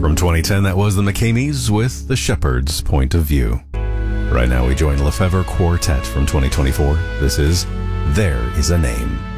From 2010, that was the McCameys with The Shepherd's Point of View. Right now, we join Lefevre Quartet from 2024. This is There Is a Name.